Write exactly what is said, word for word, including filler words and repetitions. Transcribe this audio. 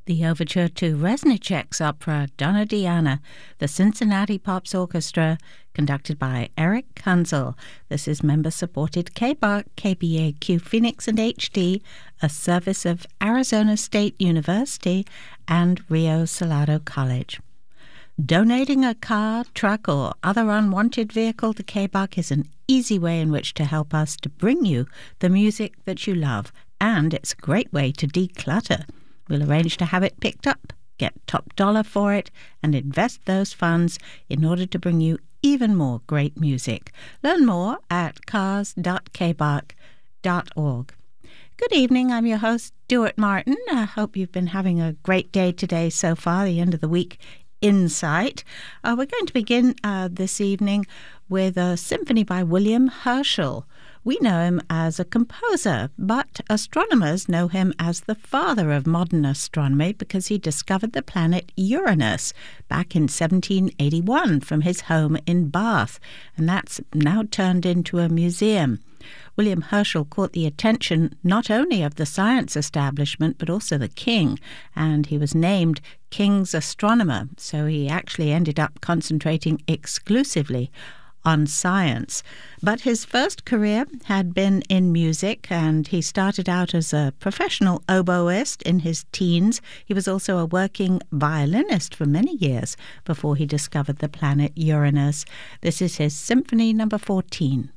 The overture to Reznicek's opera Donna Diana, the Cincinnati Pops Orchestra, conducted by Eric Kunzel. This is member-supported K B A R C, K B A Q Phoenix and H D, a service of Arizona State University and Rio Salado College. Donating a car, truck, or other unwanted vehicle to K B A R C is an easy way in which to help us to bring you the music that you love, and it's a great way to declutter. We'll arrange to have it picked up, get top dollar for it, and invest those funds in order to bring you even more great music. Learn more at cars dot k b a r c dot org. Good evening, I'm your host, Stuart Martin. I hope you've been having a great day today so far, the end of the week in sight. Uh, we're going to begin uh, this evening with a symphony by William Herschel. We know him as a composer, but astronomers know him as the father of modern astronomy because he discovered the planet Uranus back in seventeen eighty-one from his home in Bath, and that's now turned into a museum. William Herschel caught the attention not only of the science establishment but also the king, and he was named King's Astronomer, so he actually ended up concentrating exclusively on science. But his first career had been in music, and he started out as a professional oboist in his teens. He was also a working violinist for many years before he discovered the planet Uranus. This is his Symphony number fourteen.